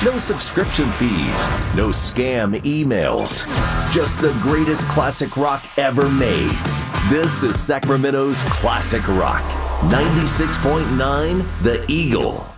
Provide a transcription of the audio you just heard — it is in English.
No subscription fees, no scam emails. Just the greatest classic rock ever made. This is Sacramento's Classic Rock. 96.9 The Eagle.